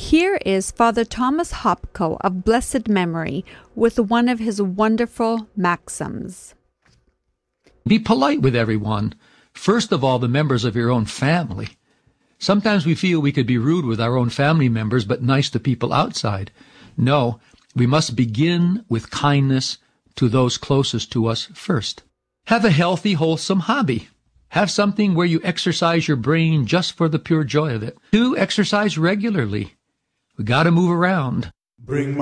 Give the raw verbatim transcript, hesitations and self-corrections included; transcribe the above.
Here is Father Thomas Hopko of blessed memory with one of his wonderful maxims. Be polite with everyone. First of all, the members of your own family. Sometimes we feel we could be rude with our own family members, but nice to people outside. No, we must begin with kindness to those closest to us first. Have a healthy, wholesome hobby. Have something where you exercise your brain just for the pure joy of it. Two, exercise regularly. We got to move around. Bring